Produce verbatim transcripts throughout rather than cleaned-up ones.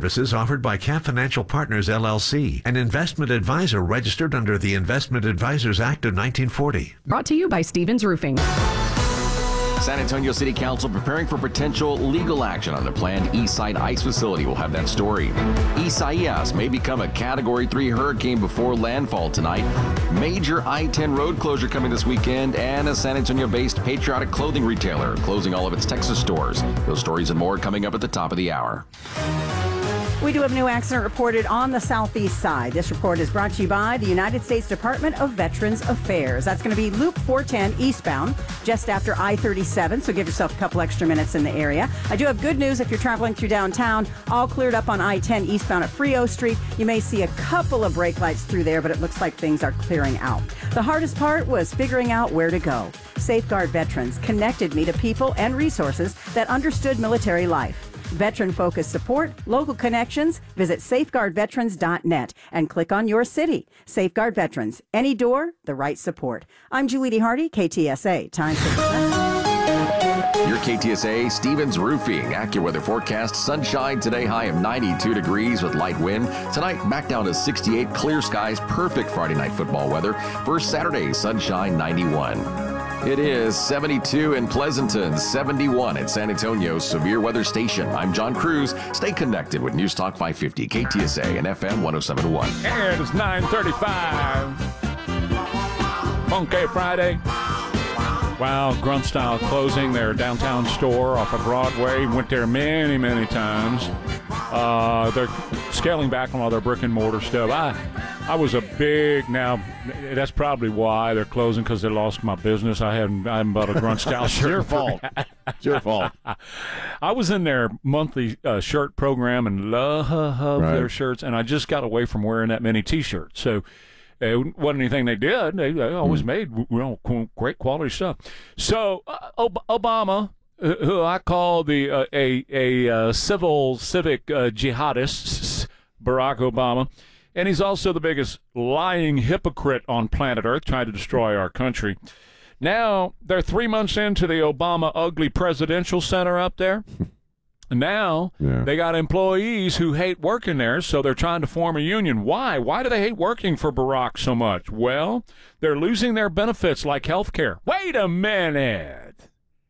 services offered by Camp Financial Partners, L L C, an investment advisor registered under the Investment Advisors Act of nineteen forty. Brought to you by Stevens Roofing. San Antonio City Council preparing for potential legal action on the planned Eastside Ice Facility. We'll have that story. Isaias may become a Category three hurricane before landfall tonight. Major I ten road closure coming this weekend, and a San Antonio-based patriotic clothing retailer closing all of its Texas stores. Those stories and more coming up at the top of the hour. We do have a new accident reported on the southeast side. This report is brought to you by the United States Department of Veterans Affairs. That's going to be Loop four ten eastbound, just after I thirty-seven, so give yourself a couple extra minutes in the area. I do have good news if you're traveling through downtown. All cleared up on I ten eastbound at Frio Street. You may see a couple of brake lights through there, but it looks like things are clearing out. The hardest part was figuring out where to go. Safeguard Veterans connected me to people and resources that understood military life. Veteran-focused support, local connections. Visit safeguard veterans dot net and click on your city. Safeguard Veterans. Any door, the right support. I'm Julie Hardy, K T S A. Time for your K T S A Stevens Roofing AccuWeather forecast. Sunshine today, high of ninety-two degrees with light wind. Tonight, back down to sixty-eight, clear skies, perfect Friday night football weather. For Saturday, sunshine, ninety-one. It is seventy-two in Pleasanton, seventy-one at San Antonio Severe Weather Station. I'm John Cruz. Stay connected with News Talk five fifty, K T S A and F M one oh seven point one. And it's nine thirty-five. Funky Friday. Wow, Grunt Style closing their downtown store off of Broadway. Went there many, many times. Uh, they're scaling back on all their brick and mortar stuff. I, I was a big, now, that's probably why they're closing, because they lost my business. I hadn't, I hadn't bought a Grunt Style shirt. It's your fault. It's your fault. I was in their monthly uh, shirt program and love right. their shirts, and I just got away from wearing that many T-shirts. So it wasn't anything they did. They, they always mm. made you know, great quality stuff. So uh, Ob- Obama, who I call the uh, a a uh, civil civic uh, jihadist, Barack Obama, and he's also the biggest lying hypocrite on planet Earth, trying to destroy our country. Now they're three months into the Obama Ugly Presidential Center up there. Now yeah. they got employees who hate working there, so they're trying to form a union. Why? Why do they hate working for Barack so much? Well, they're losing their benefits like health care. Wait a minute.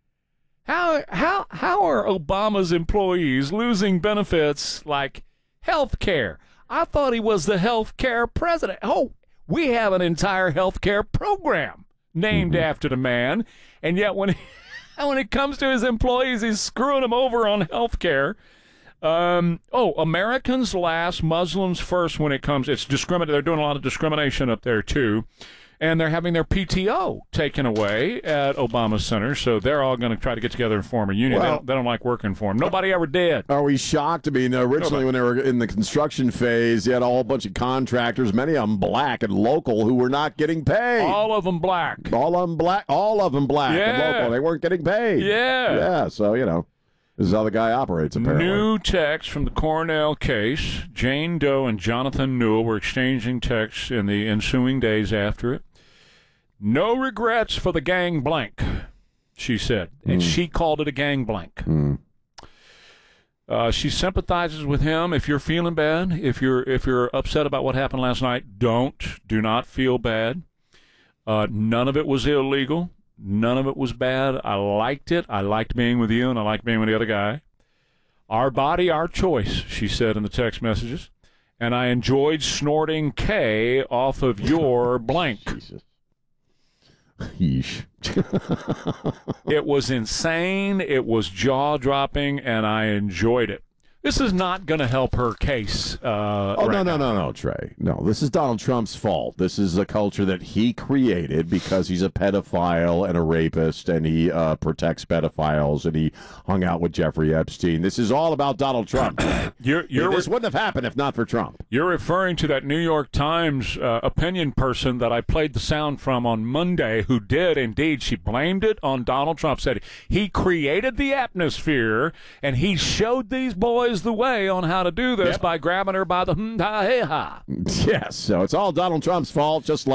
How how how are Obama's employees losing benefits like health care? I thought he was the health care president. Oh, we have an entire health care program named mm-hmm. after the man, and yet when he And when it comes to his employees, he's screwing them over on health care. Um, oh, Americans last, Muslims first when it comes. It's discrimin- They're doing a lot of discrimination up there, too. And they're having their P T O taken away at Obama Center, so they're all going to try to get together and form a union. Well, they, don't, they don't like working for him. Nobody ever did. Are we shocked? I mean, originally Nobody. when they were in the construction phase, you had a whole bunch of contractors, many of them black and local, who were not getting paid. All of them black. All of them black. All of them black yeah. and local. They weren't getting paid. Yeah. Yeah, so, you know. This is how the guy operates, apparently. New text from the Cornell case. Jane Doe and Jonathan Newell were exchanging texts in the ensuing days after it. No regrets for the gang blank, she said. And mm. she called it a gang blank. Mm. Uh, she sympathizes with him. If you're feeling bad, if you're if you're upset about what happened last night, don't. Do not feel bad. Uh, none of it was illegal. None of it was bad. I liked it. I liked being with you, and I liked being with the other guy. Our body, our choice, she said in the text messages. And I enjoyed snorting K off of your blank. Jesus. Yeesh. It was insane. It was jaw-dropping, and I enjoyed it. This is not going to help her case. Uh, oh, right no, no, now. no, no, Trey. No, this is Donald Trump's fault. This is a culture that he created because he's a pedophile and a rapist, and he uh, protects pedophiles, and he hung out with Jeffrey Epstein. This is all about Donald Trump. you're, you're this wouldn't have happened if not for Trump. You're referring to that New York Times uh, opinion person that I played the sound from on Monday, who did indeed. She blamed it on Donald Trump, said he created the atmosphere, and he showed these boys the way on how to do this yep. by grabbing her by the hmm-ha-hey-ha. Yes, so it's all Donald Trump's fault, just like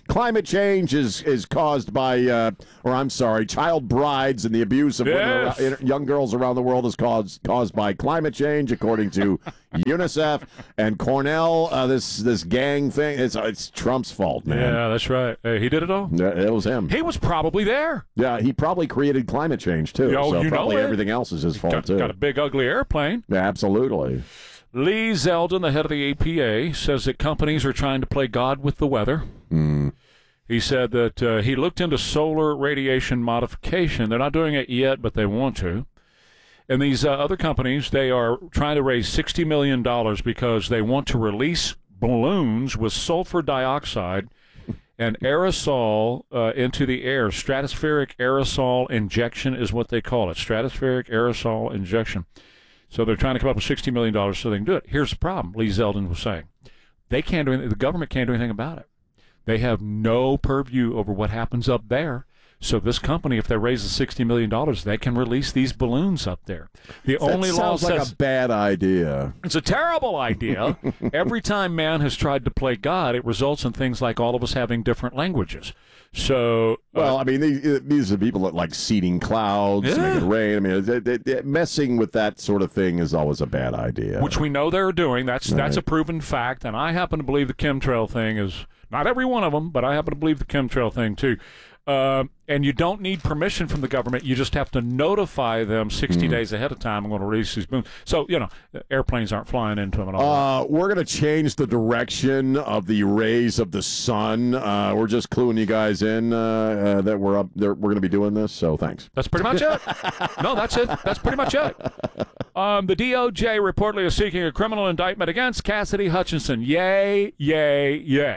climate change is is caused by, uh, or I'm sorry, child brides and the abuse of Yes. women around, young girls around the world is caused caused by climate change, according to UNICEF and Cornell. Uh, this this gang thing, it's it's Trump's fault, man. Yeah, that's right. Hey, he did it all. Yeah, it was him. He was probably there. Yeah, he probably created climate change too. Yo, so you know probably it. everything else is his fault Got, too. got a big, ugly airplane. Yeah, absolutely. Lee Zeldin, the head of the E P A, says that companies are trying to play God with the weather. Mm. He said that uh, he looked into solar radiation modification. They're not doing it yet, but they want to. And these uh, other companies, they are trying to raise sixty million dollars because they want to release balloons with sulfur dioxide and aerosol uh, into the air. Stratospheric aerosol injection is what they call it. Stratospheric aerosol injection. So they're trying to come up with sixty million dollars so they can do it. Here's the problem, Lee Zeldin was saying. They can't do anything. The government can't do anything about it. They have no purview over what happens up there. So this company, if they raise the sixty million dollars, they can release these balloons up there. The That only law sounds like says a bad idea. it's a terrible idea. Every time man has tried to play God, it results in things like all of us having different languages. So, uh, Well, I mean, these, these are people that like seeding clouds, Yeah. make it rain. I mean, they, they, they- messing with that sort of thing is always a bad idea. which we know they're doing. That's that's a Right. proven fact, and I happen to believe the chemtrail thing is not every one of them, but I happen to believe the chemtrail thing too. Uh, and you don't need permission from the government. You just have to notify them sixty days ahead of time. I'm going to release these balloons. So, you know, airplanes aren't flying into them at all. Uh, we're going to change the direction of the rays of the sun. Uh, we're just cluing you guys in uh, uh, that we're up there. We're going to be doing this. So thanks. That's pretty much it. No, that's it. That's pretty much it. Um, the D O J reportedly is seeking a criminal indictment against Cassidy Hutchinson. Yay, yay, yay.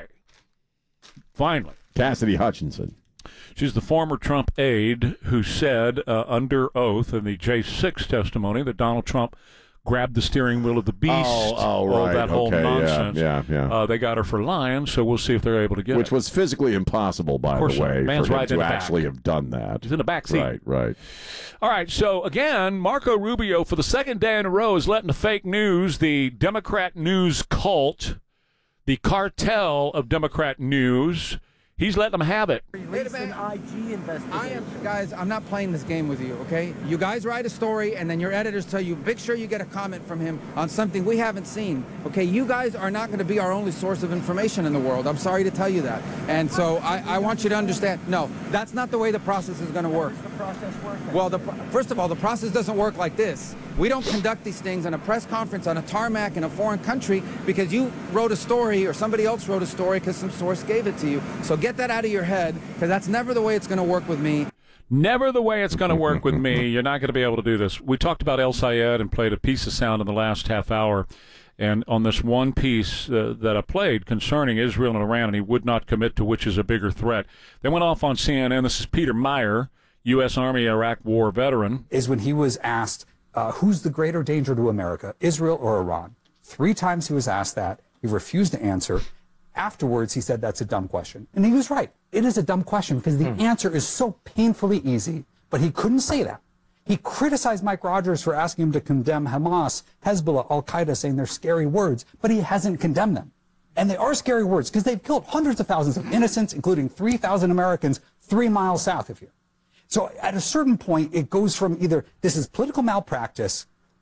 Finally. Cassidy Hutchinson. She's the former Trump aide who said uh, under oath in the J six testimony that Donald Trump grabbed the steering wheel of the beast. Oh, oh, all right. that whole Okay, yeah, nonsense. yeah, yeah. Uh, they got her for lying, so we'll see if they're able to get Which it. was physically impossible, by course the so. way, Man's for him right in to the back. actually have done that. He's in the back seat. Right, right. All right, so again, Marco Rubio, for the second day in a row, is letting the fake news, the Democrat news cult, the cartel of Democrat news, he's letting them have it. Wait a minute. I G investigation. I am, guys, I'm not playing this game with you, okay? You guys write a story, and then your editors tell you, make sure you get a comment from him on something we haven't seen, okay? You guys are not going to be our only source of information in the world. I'm sorry to tell you that. And so I, I want you to understand, no, that's not the way the process is going to work. How does the process work then? Well, the, first of all, the process doesn't work like this. We don't conduct these things in a press conference on a tarmac in a foreign country because you wrote a story or somebody else wrote a story because some source gave it to you. So get that out of your head because that's never the way it's going to work with me. Never the way it's going to work with me. You're not going to be able to do this. We talked about El Sayed and played a piece of sound in the last half hour. And on this one piece uh, that I played concerning Israel and Iran, and he would not commit to which is a bigger threat. They went off on C N N. This is Peter Meyer, U S. Army Iraq War veteran. Is when he was asked, uh, who's the greater danger to America, Israel or Iran? Three times he was asked that. He refused to answer. Afterwards, he said that's a dumb question. And he was right. It is a dumb question because the Hmm. answer is so painfully easy, but he couldn't say that. He criticized Mike Rogers for asking him to condemn Hamas, Hezbollah, Al-Qaeda, saying they're scary words, but he hasn't condemned them. And they are scary words because they've killed hundreds of thousands of innocents, including three thousand Americans three miles south of here. So at a certain point, it goes from either this is political malpractice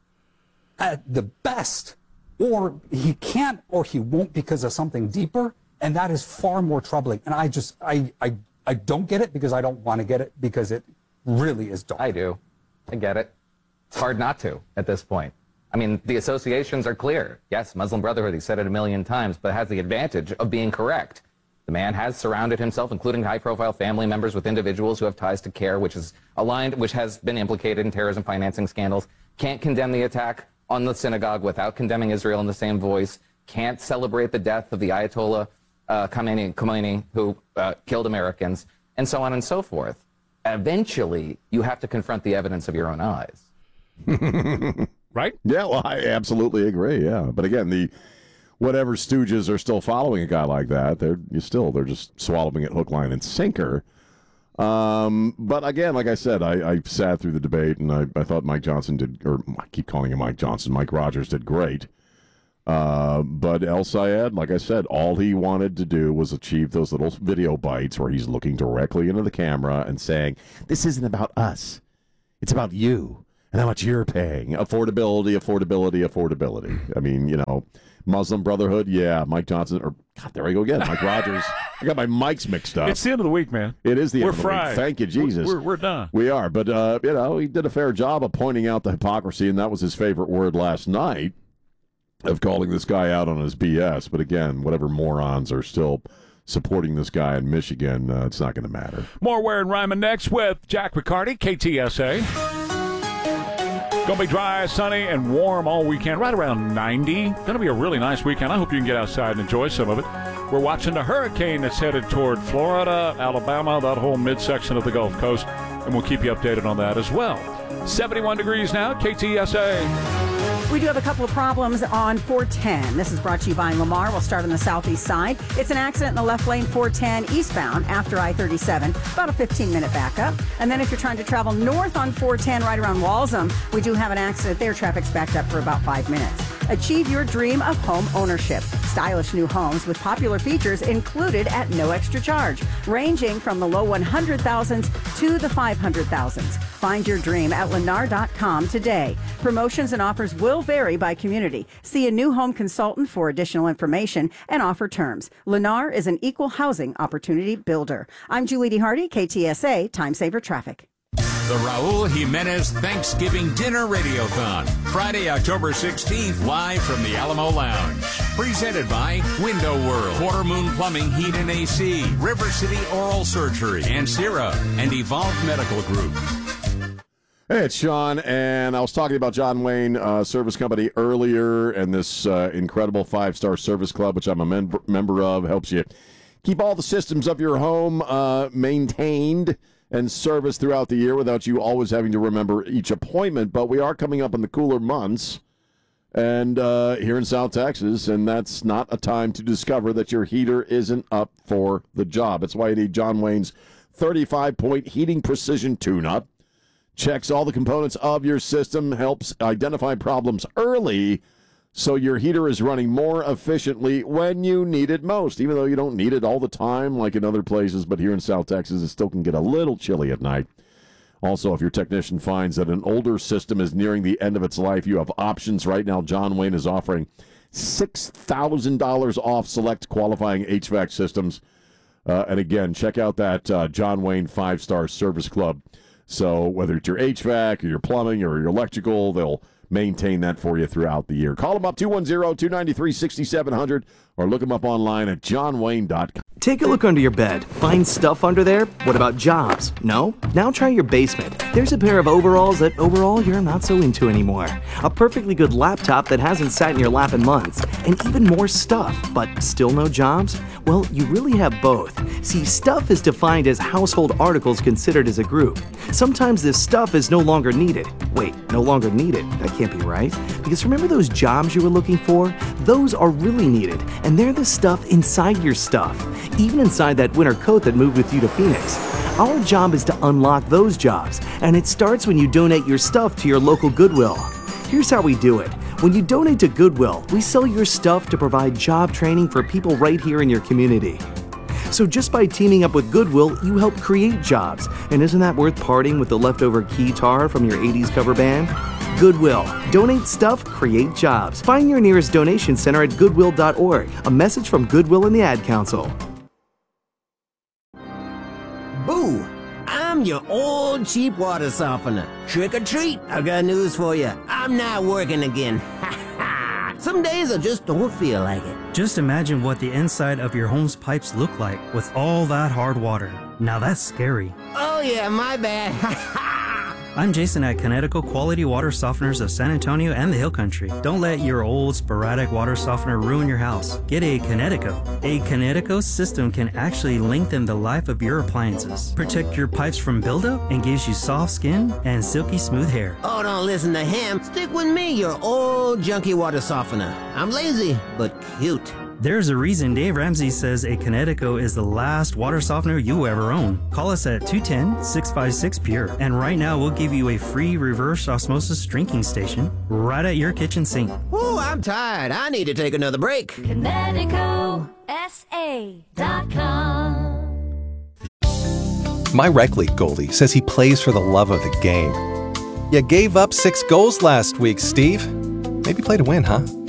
at the best, or he can't or he won't because of something deeper, and that is far more troubling. And I just, I, I, I don't get it because I don't want to get it because it really is dark. I do. I get it. It's hard not to at this point. I mean, the associations are clear. Yes, Muslim Brotherhood, he said it a million times, but has the advantage of being correct. The man has surrounded himself, including high-profile family members, with individuals who have ties to CARE, which is aligned, which has been implicated in terrorism financing scandals. Can't condemn the attack on the synagogue without condemning Israel in the same voice. Can't celebrate the death of the Ayatollah uh, Khomeini, Khomeini, who uh, killed Americans, and so on and so forth. Eventually, you have to confront the evidence of your own eyes. Right? Yeah, well, I absolutely agree. Yeah, but again, the whatever stooges are still following a guy like that, they're you still they're just swallowing it hook, line, and sinker. Um, but again, like I said, I, I sat through the debate, and I, I thought Mike Johnson did, or I keep calling him Mike Johnson. Mike Rogers did great. Uh, but El Sayed, like I said, all he wanted to do was achieve those little video bites where he's looking directly into the camera and saying, this isn't about us. It's about you and how much you're paying. Affordability, affordability, affordability. I mean, you know, Muslim Brotherhood, yeah, Mike Johnson, or God, there I go again, Mike Rogers. I got my mics mixed up. It's the end of the week, man. It is the we're end of the fried. week. Thank you, Jesus. We're, we're, we're done. We are, but, uh, you know, he did a fair job of pointing out the hypocrisy, and that was his favorite word last night, of calling this guy out on his B S. But again, whatever morons are still supporting this guy in Michigan, uh, it's not going to matter. More Ware and Ryman next with Jack Riccardi, K T S A. Going to be dry, sunny, and warm all weekend, right around ninety. Going to be a really nice weekend. I hope you can get outside and enjoy some of it. We're watching the hurricane that's headed toward Florida, Alabama, that whole midsection of the Gulf Coast, and we'll keep you updated on that as well. seventy-one degrees now, K T S A. We do have a couple of problems on four ten. This is brought to you by Lamar. We'll start on the southeast side. It's an accident in the left lane, four ten eastbound after I thirty-seven. About a fifteen-minute backup. And then if you're trying to travel north on four ten right around Walsham, we do have an accident there. Traffic's backed up for about five minutes. Achieve your dream of home ownership. Stylish new homes with popular features included at no extra charge, ranging from the low one hundred thousands to the five hundred thousands. Find your dream at lennar dot com today. Promotions and offers will vary by community. See a new home consultant for additional information and offer terms. Lennar is an equal housing opportunity builder. I'm Julie D. Hardy, K T S A, Time Saver Traffic. The Raul Jimenez Thanksgiving Dinner Radiothon, Friday, October sixteenth, live from the Alamo Lounge. Presented by Window World, Quarter Moon Plumbing, Heat and A C, River City Oral Surgery, Ancira, and Evolve Medical Group. Hey, it's Sean, and I was talking about John Wayne uh, Service Company earlier, and this uh, incredible five-star service club, which I'm a mem- member of, helps you keep all the systems of your home uh, maintained and serviced throughout the year without you always having to remember each appointment. But we are coming up in the cooler months and uh, here in South Texas, and that's not a time to discover that your heater isn't up for the job. That's why you need John Wayne's thirty-five point heating precision tune-up. Checks all the components of your system, helps identify problems early so your heater is running more efficiently when you need it most, even though you don't need it all the time like in other places. But here in South Texas, it still can get a little chilly at night. Also, if your technician finds that an older system is nearing the end of its life, you have options. Right now, John Wayne is offering six thousand dollars off select qualifying H V A C systems. Uh, and again, check out that uh, John Wayne five-star service club. So whether it's your H V A C or your plumbing or your electrical, they'll maintain that for you throughout the year. Call them up, two one zero, two nine three, six seven zero zero, or look them up online at john wayne dot com. Take a look under your bed. Find stuff under there? What about jobs? No? Now try your basement. There's a pair of overalls that overall you're not so into anymore. A perfectly good laptop that hasn't sat in your lap in months. And even more stuff, but still no jobs? Well, you really have both. See, stuff is defined as household articles considered as a group. Sometimes this stuff is no longer needed. Wait, no longer needed? That can't be right. Because remember those jobs you were looking for? Those are really needed, and they're the stuff inside your stuff. Even inside that winter coat that moved with you to Phoenix. Our job is to unlock those jobs, and it starts when you donate your stuff to your local Goodwill. Here's how we do it. When you donate to Goodwill, we sell your stuff to provide job training for people right here in your community. So just by teaming up with Goodwill, you help create jobs. And isn't that worth parting with the leftover guitar from your eighties cover band? Goodwill. Donate stuff, create jobs. Find your nearest donation center at goodwill dot org. A message from Goodwill and the Ad Council. Boo! I'm your old cheap water softener. Trick or treat, I got news for you. I'm not working again. Ha ha! Some days I just don't feel like it. Just imagine what the inside of your home's pipes look like with all that hard water. Now that's scary. Oh yeah, my bad. Ha ha! I'm Jason at Connecticut Quality Water Softeners of San Antonio and the Hill Country. Don't let your old sporadic water softener ruin your house. Get a Connecticut. A Connecticut system can actually lengthen the life of your appliances, protect your pipes from buildup, and gives you soft skin and silky smooth hair. Oh, don't listen to him. Stick with me, your old junky water softener. I'm lazy, but cute. There's a reason Dave Ramsey says a Kinetico is the last water softener you ever own. Call us at two one zero, six five six, P U R E. And right now, we'll give you a free reverse osmosis drinking station right at your kitchen sink. Ooh, I'm tired. I need to take another break. Kinetico S A dot com. My rec league goalie says he plays for the love of the game. You gave up six goals last week, Steve. Maybe play to win, huh?